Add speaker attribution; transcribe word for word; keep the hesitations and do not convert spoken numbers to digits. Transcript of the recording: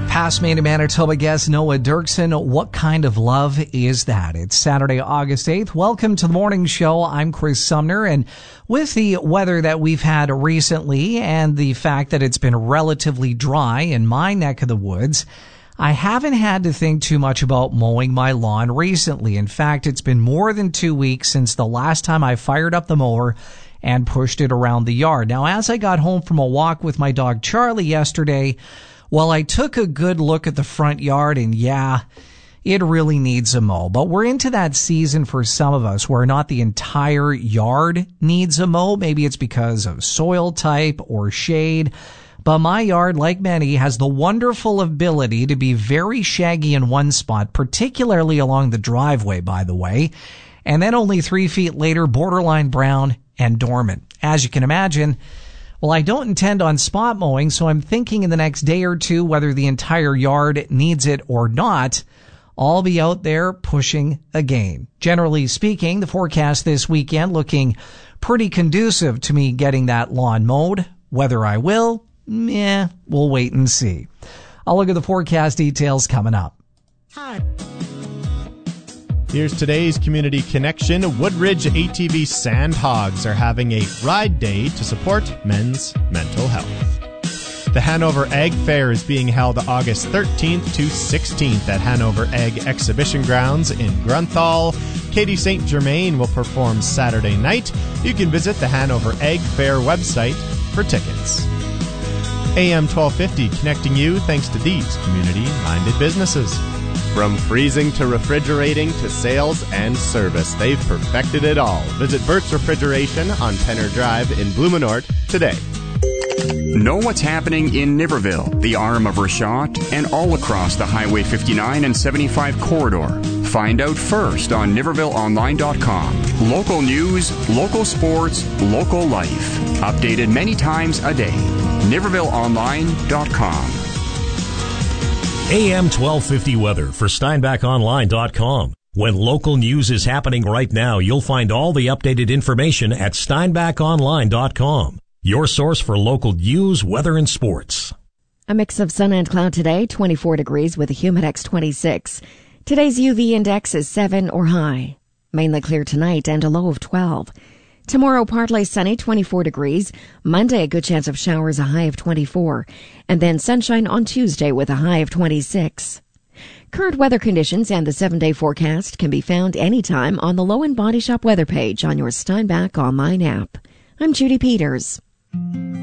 Speaker 1: Past Maine and Manitoba guest Noah Dirksen. What kind of love is that? It's Saturday, August eighth. Welcome to the morning show. I'm Chris Sumner, and with the weather that we've had recently and the fact that it's been relatively dry in my neck of the woods, I haven't had to think too much about mowing my lawn recently. In fact, it's been more than two weeks since the last time I fired up the mower and pushed it around the yard. Now, as I got home from a walk with my dog Charlie yesterday, well, I took a good look at the front yard, and yeah, it really needs a mow. But we're into that season for some of us where not the entire yard needs a mow. Maybe it's because of soil type or shade. But my yard, like many, has the wonderful ability to be very shaggy in one spot, particularly along the driveway, by the way, and then only three feet later, borderline brown and dormant. As you can imagine, well, I don't intend on spot mowing, so I'm thinking in the next day or two whether the entire yard needs it or not. I'll be out there pushing again. Generally speaking, the forecast this weekend looking pretty conducive to me getting that lawn mowed. Whether I will, meh, we'll wait and see. I'll look at the forecast details coming up.
Speaker 2: Hi. Here's today's Community Connection. Woodridge A T V Sandhogs are having a ride day to support men's mental health. The Hanover Ag Fair is being held August thirteenth to sixteenth at Hanover Ag Exhibition Grounds in Grunthal. Katie Saint Germain will perform Saturday night. You can visit the Hanover Ag Fair website for tickets. A M twelve fifty connecting you thanks to these community-minded businesses.
Speaker 3: From freezing to refrigerating to sales and service, they've perfected it all. Visit Burt's Refrigeration on Penner Drive in Blumenort today.
Speaker 4: Know what's happening in Niverville, the arm of Rashot, and all across the Highway fifty-nine and seventy-five corridor. Find out first on Niverville Online dot com. Local news, local sports, local life. Updated many times a day. Niverville Online dot com.
Speaker 5: A M twelve fifty weather for Steinbach Online dot com. When local news is happening right now, you'll find all the updated information at Steinbach Online dot com. Your source for local news, weather, and sports.
Speaker 6: A mix of sun and cloud today, twenty-four degrees with a Humidex twenty-six. Today's U V index is seven or high. Mainly clear tonight and a low of twelve. Tomorrow, partly sunny, twenty-four degrees. Monday, a good chance of showers, a high of twenty-four. And then sunshine on Tuesday with a high of twenty-six. Current weather conditions and the seven-day forecast can be found anytime on the Low and Body Shop weather page on your Steinbach Online app. I'm Judy Peters.